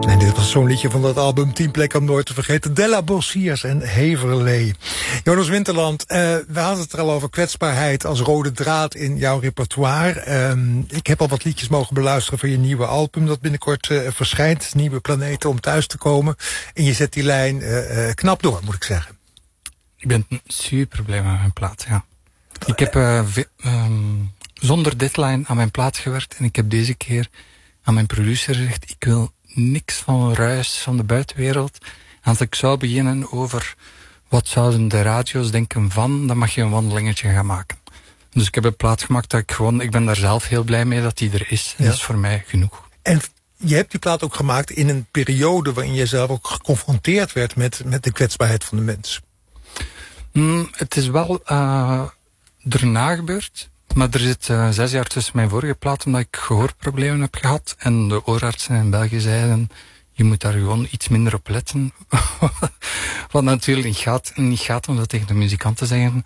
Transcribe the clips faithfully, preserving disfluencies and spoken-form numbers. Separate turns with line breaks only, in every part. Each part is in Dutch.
En dit was zo'n liedje van dat album Tien plekken om nooit te vergeten. Della Bossiers en Heverlee. Jonas Winterland, uh, we hadden het er al over kwetsbaarheid als rode draad in jouw repertoire. Um, ik heb al wat liedjes mogen beluisteren van je nieuwe album dat binnenkort uh, verschijnt. Nieuwe planeten om thuis te komen. En je zet die lijn uh, uh, knap door, moet ik zeggen.
Ik ben super blij met mijn plaat, ja. Ik heb uh, um, zonder deadline aan mijn plaat gewerkt. En ik heb deze keer aan mijn producer gezegd, ik wil niks van ruis van de buitenwereld. En als ik zou beginnen over wat zouden de radio's denken van, dan mag je een wandelingetje gaan maken. Dus ik heb een plaat gemaakt dat ik gewoon, ik ben daar zelf heel blij mee dat die er is. En ja. Dat is voor mij genoeg.
En je hebt die plaat ook gemaakt in een periode waarin je zelf ook geconfronteerd werd met, met de kwetsbaarheid van de mens.
Mm, het is wel uh, erna gebeurd. Maar er zit uh, zes jaar tussen mijn vorige plaat, omdat ik gehoorproblemen heb gehad. En de oorartsen in België zeiden, je moet daar gewoon iets minder op letten. Wat natuurlijk niet gaat, niet gaat om dat tegen de muzikant te zeggen.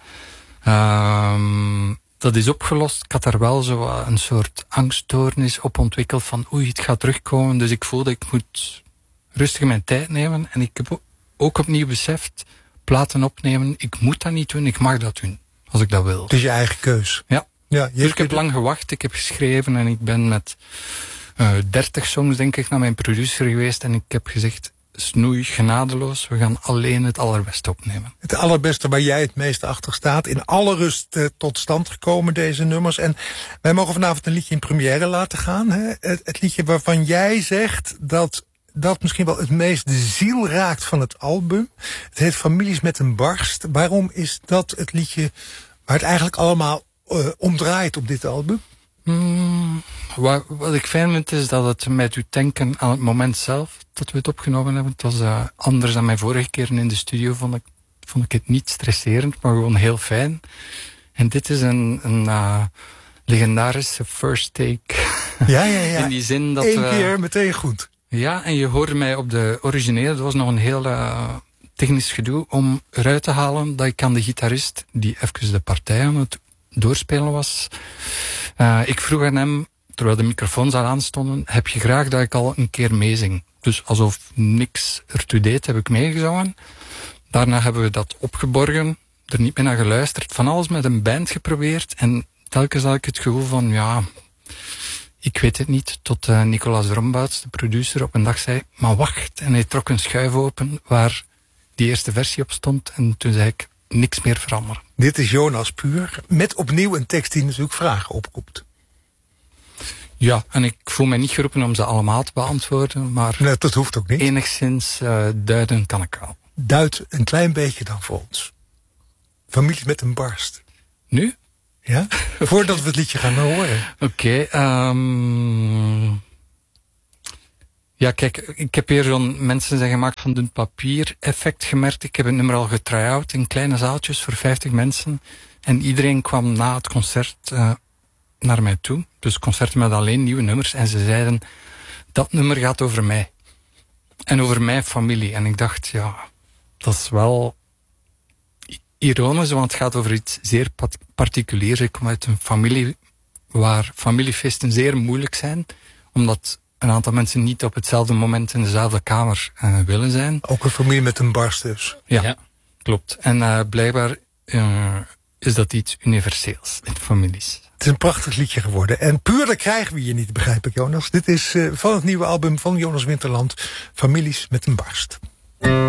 Um, dat is opgelost. Ik had daar wel zo een soort angststoornis op ontwikkeld van oei, het gaat terugkomen. Dus ik voelde, ik moet rustig mijn tijd nemen. En ik heb ook opnieuw beseft, platen opnemen, ik moet dat niet doen, ik mag dat doen. Als ik dat wil.
Het is je eigen keus.
Ja.
Ja,
dus ik heb lang gewacht, ik heb geschreven en ik ben met uh, dertig songs denk ik naar mijn producer geweest en ik heb gezegd, snoei, genadeloos, we gaan alleen het allerbeste opnemen.
Het allerbeste waar jij het meest achter staat, in alle rust uh, tot stand gekomen deze nummers. En wij mogen vanavond een liedje in première laten gaan. Hè? Het, het liedje waarvan jij zegt dat dat misschien wel het meest de ziel raakt van het album. Het heet Families met een barst. Waarom is dat het liedje waar het eigenlijk allemaal Uh, omdraait op dit album?
Mm, wat, wat ik fijn vind is dat het mij doet denken aan het moment zelf dat we het opgenomen hebben. Het was uh, anders dan mijn vorige keren in de studio. Vond ik, vond ik het niet stresserend, maar gewoon heel fijn. En dit is een, een uh, legendarische first take.
Ja, ja, ja.
In die zin dat
Eén
we,
keer meteen goed.
Ja, en je hoorde mij op de originele. Dat was nog een heel uh, technisch gedoe om eruit te halen dat ik aan de gitarist, die even de partij aan het doorspelen was. Uh, ik vroeg aan hem, terwijl de microfoons al aanstonden, heb je graag dat ik al een keer meezing? Dus alsof niks ertoe deed, heb ik meegezongen. Daarna hebben we dat opgeborgen, er niet meer naar geluisterd, van alles met een band geprobeerd. En telkens had ik het gevoel van, ja, ik weet het niet. Tot uh, Nicolas Rombouts, de producer, op een dag zei, maar wacht. En hij trok een schuif open waar die eerste versie op stond. En toen zei ik, niks meer veranderen.
Dit is Jonas puur, met opnieuw een tekst die natuurlijk vragen oproept.
Ja, en ik voel mij niet geroepen om ze allemaal te beantwoorden, maar
nee, dat hoeft ook niet.
Enigszins uh, duiden kan ik wel.
Duid een klein beetje dan voor ons. Families met een barst.
Nu?
Ja, voordat we het liedje gaan horen.
Oké, okay, um... ja, kijk, ik heb hier zo'n mensen zijn gemaakt van dun papier effect gemerkt. Ik heb het nummer al getry-out in kleine zaaltjes voor vijftig mensen. En iedereen kwam na het concert uh, naar mij toe. Dus concerten met alleen nieuwe nummers. En ze zeiden, dat nummer gaat over mij. En over mijn familie. En ik dacht, ja, dat is wel ironisch, want het gaat over iets zeer particuliers. Ik kom uit een familie waar familiefeesten zeer moeilijk zijn. Omdat een aantal mensen niet op hetzelfde moment in dezelfde kamer uh, willen zijn.
Ook een familie met een barst dus.
Ja, ja. Klopt. En uh, blijkbaar uh, is dat iets universeels in families.
Het is een prachtig liedje geworden. En puurder krijgen we je niet, begrijp ik, Jonas. Dit is uh, van het nieuwe album van Jonas Winterland, Families met een barst.